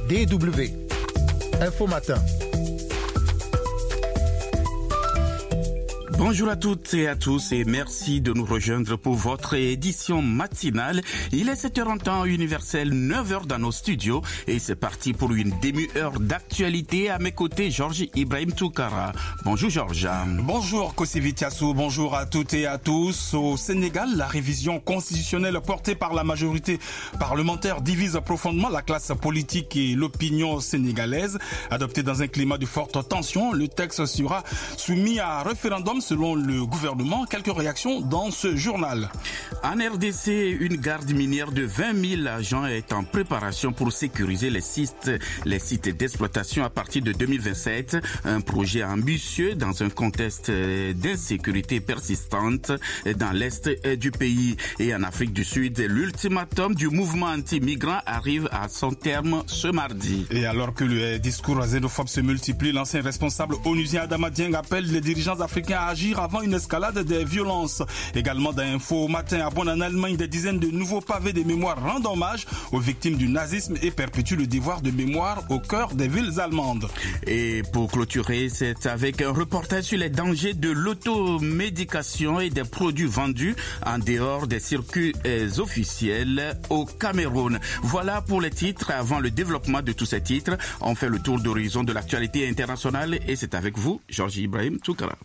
DW. Info Matin. Bonjour à toutes et à tous et merci de nous rejoindre pour votre édition matinale. Il est 7h en temps universel, 9h dans nos studios et c'est parti pour une demi-heure d'actualité. À mes côtés, Georges Ibrahim Toukara. Bonjour Georges. Bonjour Kosivitiassou, bonjour à toutes et à tous. Au Sénégal, la révision constitutionnelle portée par la majorité parlementaire divise profondément la classe politique et l'opinion sénégalaise. Adopté dans un climat de forte tension, le texte sera soumis à référendum selon le gouvernement. Quelques réactions dans ce journal. En RDC, une garde minière de 20 000 agents est en préparation pour sécuriser les sites d'exploitation à partir de 2027. Un projet ambitieux dans un contexte d'insécurité persistante dans l'est du pays. Et en Afrique du Sud, l'ultimatum du mouvement anti-migrant arrive à son terme ce mardi. Et alors que les discours xénophobes se multiplient, l'ancien responsable onusien Adama Dieng appelle les dirigeants africains à agir avant une escalade des violences. Également dans Info Matin, à Bonn en Allemagne, des dizaines de nouveaux pavés de mémoire rendent hommage aux victimes du nazisme et perpétuent le devoir de mémoire au cœur des villes allemandes. Et pour clôturer, c'est avec un reportage sur les dangers de l'automédication et des produits vendus en dehors des circuits officiels au Cameroun. Voilà pour les titres. Avant le développement de tous ces titres, on fait le tour d'horizon de l'actualité internationale et c'est avec vous, Georges Ibrahim Toukara.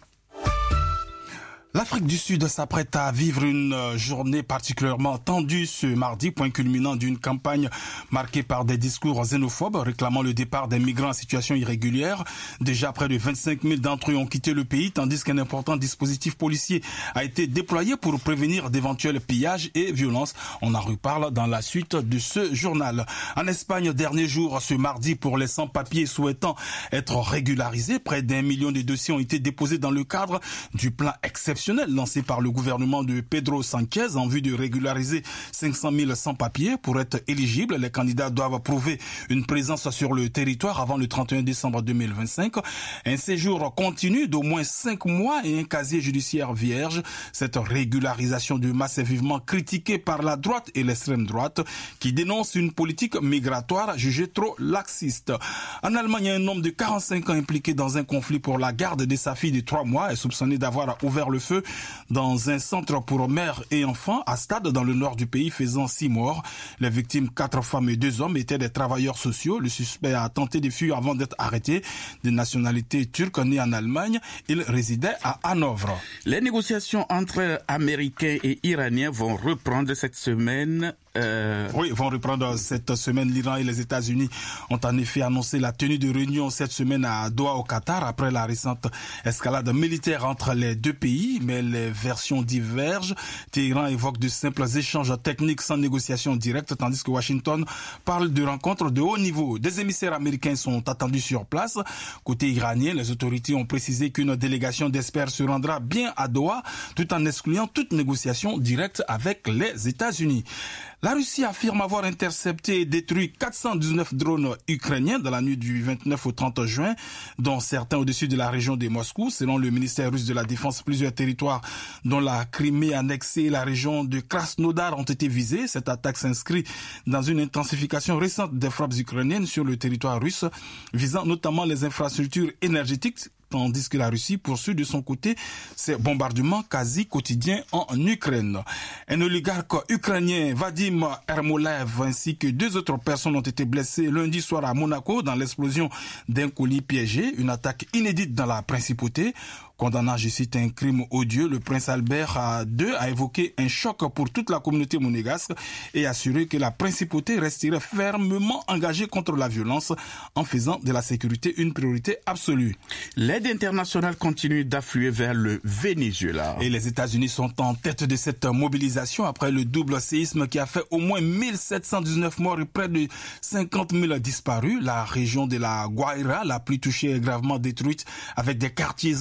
L'Afrique du Sud s'apprête à vivre une journée particulièrement tendue ce mardi, point culminant d'une campagne marquée par des discours xénophobes réclamant le départ des migrants en situation irrégulière. Déjà, près de 25 000 d'entre eux ont quitté le pays, tandis qu'un important dispositif policier a été déployé pour prévenir d'éventuels pillages et violences. On en reparle dans la suite de ce journal. En Espagne, dernier jour, ce mardi, pour les sans-papiers souhaitant être régularisés, près d'1 million de dossiers ont été déposés dans le cadre du plan exceptionnel lancé par le gouvernement de Pedro Sánchez en vue de régulariser 500 000 sans-papiers. Pour être éligibles, les candidats doivent prouver une présence sur le territoire avant le 31 décembre 2025, un séjour continu d'au moins 5 mois et un casier judiciaire vierge. Cette régularisation de masse est vivement critiquée par la droite et l'extrême droite qui dénoncent une politique migratoire jugée trop laxiste. En Allemagne, un homme de 45 ans impliqué dans un conflit pour la garde de sa fille de 3 mois est soupçonné d'avoir ouvert le feu dans un centre pour mères et enfants à Stade dans le nord du pays, faisant 6 morts. Les victimes, 4 femmes et 2 hommes, étaient des travailleurs sociaux. Le suspect a tenté de fuir avant d'être arrêté. De nationalité turque, né en Allemagne, il résidait à Hanovre. Les négociations entre Américains et Iraniens vont reprendre cette semaine. Oui, vont reprendre cette semaine. L'Iran et les États-Unis ont en effet annoncé la tenue de réunion cette semaine à Doha au Qatar après la récente escalade militaire entre les deux pays, mais les versions divergent. Téhéran évoque de simples échanges techniques sans négociation directe, tandis que Washington parle de rencontres de haut niveau. Des émissaires américains sont attendus sur place. Côté iranien, les autorités ont précisé qu'une délégation d'experts se rendra bien à Doha, tout en excluant toute négociation directe avec les États-Unis. La Russie affirme avoir intercepté et détruit 419 drones ukrainiens dans la nuit du 29 au 30 juin, dont certains au-dessus de la région de Moscou. Selon le ministère russe de la Défense, plusieurs territoires, dont la Crimée annexée et la région de Krasnodar, ont été visés. Cette attaque s'inscrit dans une intensification récente des frappes ukrainiennes sur le territoire russe, visant notamment les infrastructures énergétiques, tandis que la Russie poursuit de son côté ses bombardements quasi quotidiens en Ukraine. Un oligarque ukrainien, Vadim Ermolev, ainsi que 2 autres personnes ont été blessées lundi soir à Monaco dans l'explosion d'un colis piégé, une attaque inédite dans la principauté. Condamnant, je cite, un crime odieux, le prince Albert II a évoqué un choc pour toute la communauté monégasque et assuré que la principauté resterait fermement engagée contre la violence en faisant de la sécurité une priorité absolue. L'aide internationale continue d'affluer vers le Venezuela. Et les États-Unis sont en tête de cette mobilisation après le double séisme qui a fait au moins 1719 morts et près de 50 000 disparus. La région de la Guaira, la plus touchée, est gravement détruite avec des quartiers entiers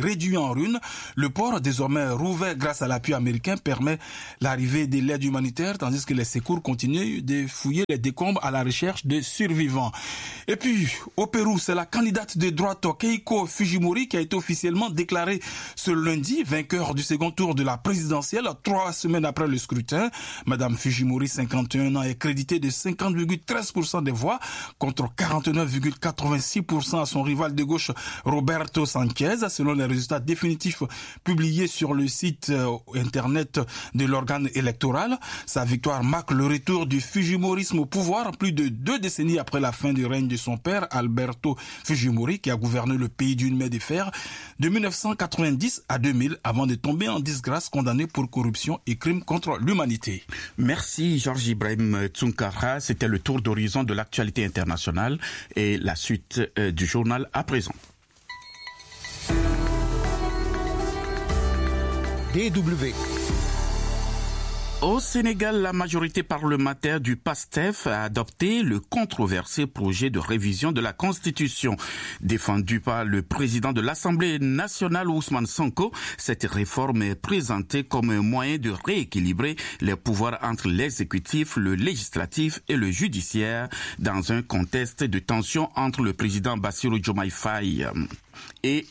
réduit en ruine. Le port, désormais rouvert grâce à l'appui américain, permet l'arrivée de l'aide humanitaire, tandis que les secours continuent de fouiller les décombres à la recherche de survivants. Et puis, au Pérou, c'est la candidate de droite Keiko Fujimori qui a été officiellement déclarée ce lundi vainqueur du second tour de la présidentielle, 3 semaines après le scrutin. Madame Fujimori, 51 ans, est créditée de 50,13% des voix contre 49,86% à son rival de gauche Roberto Sanchez, selon les résultats définitifs publiés sur le site internet de l'organe électoral. Sa victoire marque le retour du Fujimorisme au pouvoir plus de 2 décennies après la fin du règne de son père, Alberto Fujimori, qui a gouverné le pays d'une main de fer de 1990 à 2000 avant de tomber en disgrâce, condamné pour corruption et crimes contre l'humanité. Merci Georges Ibrahim Tsunkara. C'était le tour d'horizon de l'actualité internationale et la suite du journal à présent. DW. Au Sénégal, la majorité parlementaire du PASTEF a adopté le controversé projet de révision de la Constitution. Défendu par le président de l'Assemblée nationale, Ousmane Sonko, cette réforme est présentée comme un moyen de rééquilibrer les pouvoirs entre l'exécutif, le législatif et le judiciaire dans un contexte de tension entre le président Bassirou Diomaye Faye et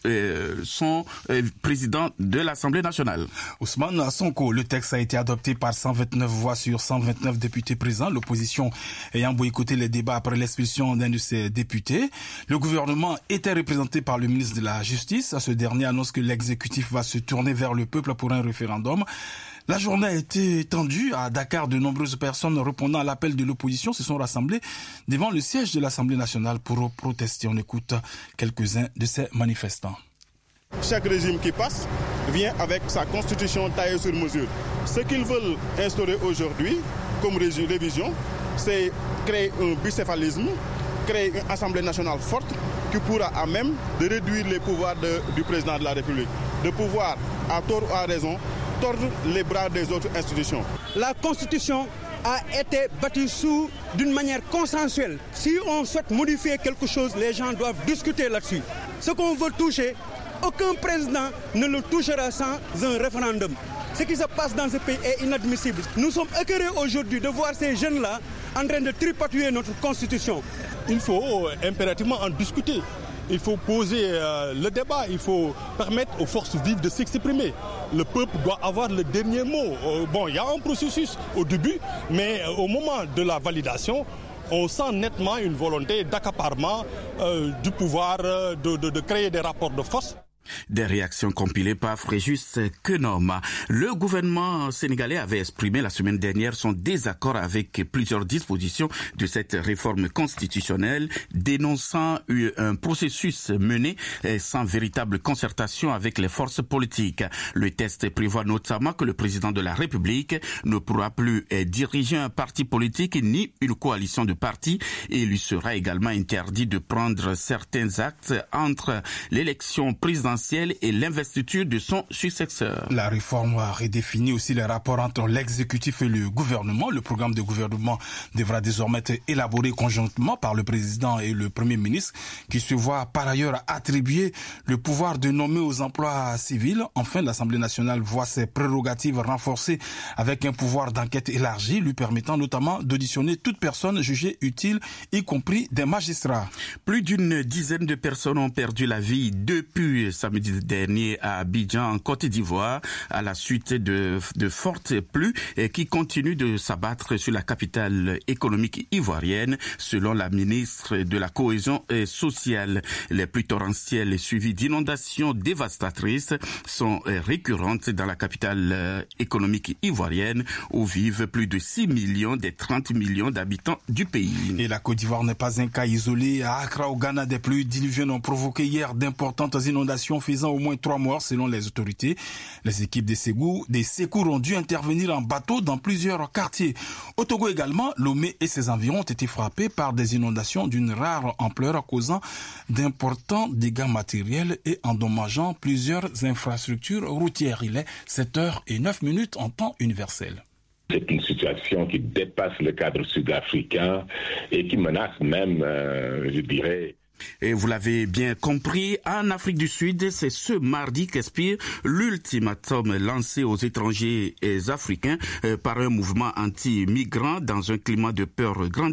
son président de l'Assemblée nationale. Ousmane Sonko, le texte a été adopté par 129 voix sur 129 députés présents, l'opposition ayant boycotté les débats après l'expulsion d'un de ses députés. Le gouvernement était représenté par le ministre de la Justice. Ce dernier annonce que l'exécutif va se tourner vers le peuple pour un référendum. La journée a été étendue. À Dakar, de nombreuses personnes répondant à l'appel de l'opposition se sont rassemblées devant le siège de l'Assemblée nationale pour protester. On écoute quelques-uns de ces manifestants. Chaque régime qui passe vient avec sa constitution taillée sur mesure. Ce qu'ils veulent instaurer aujourd'hui comme révision, c'est créer un bicéphalisme, créer une Assemblée nationale forte qui pourra à même de réduire les pouvoirs du président de la République, de pouvoir, à tort ou à raison, tordre les bras des autres institutions. La Constitution a été battue d'une manière consensuelle. Si on souhaite modifier quelque chose, les gens doivent discuter là-dessus. Ce qu'on veut toucher, aucun président ne le touchera sans un référendum. Ce qui se passe dans ce pays est inadmissible. Nous sommes écœurés aujourd'hui de voir ces jeunes-là en train de tripatouiller notre Constitution. Il faut impérativement en discuter. Il faut poser le débat, il faut permettre aux forces vives de s'exprimer. Le peuple doit avoir le dernier mot. Bon, il y a un processus au début, mais au moment de la validation, on sent nettement une volonté d'accaparement du pouvoir, de créer des rapports de force. Des réactions compilées par Fréjus Kenom. Le gouvernement sénégalais avait exprimé la semaine dernière son désaccord avec plusieurs dispositions de cette réforme constitutionnelle, dénonçant un processus mené sans véritable concertation avec les forces politiques. Le texte prévoit notamment que le président de la République ne pourra plus diriger un parti politique ni une coalition de partis et il lui sera également interdit de prendre certains actes entre l'élection présidentielle et l'investiture de son successeur. La réforme a redéfini aussi les rapports entre l'exécutif et le gouvernement. Le programme de gouvernement devra désormais être élaboré conjointement par le président et le premier ministre qui se voient par ailleurs attribuer le pouvoir de nommer aux emplois civils. Enfin, l'Assemblée nationale voit ses prérogatives renforcées avec un pouvoir d'enquête élargi lui permettant notamment d'auditionner toute personne jugée utile, y compris des magistrats. Plus d'une dizaine de personnes ont perdu la vie depuis samedi dernier à Abidjan, en Côte d'Ivoire, à la suite de fortes pluies qui continuent de s'abattre sur la capitale économique ivoirienne, selon la ministre de la Cohésion sociale. Les pluies torrentielles suivies d'inondations dévastatrices sont récurrentes dans la capitale économique ivoirienne, où vivent plus de 6 millions des 30 millions d'habitants du pays. Et la Côte d'Ivoire n'est pas un cas isolé. À Accra, au Ghana, des pluies diluviennes ont provoqué hier d'importantes inondations faisant au moins 3 morts selon les autorités. Les équipes des secours ont dû intervenir en bateau dans plusieurs quartiers. Au Togo également, Lomé et ses environs ont été frappés par des inondations d'une rare ampleur causant d'importants dégâts matériels et endommageant plusieurs infrastructures routières. Il est 7h09 en temps universel. C'est une situation qui dépasse le cadre sud-africain et qui menace même, je dirais, Et vous l'avez bien compris, en Afrique du Sud, c'est ce mardi qu'expire l'ultimatum lancé aux étrangers africains par un mouvement anti-migrant dans un climat de peur grandissant.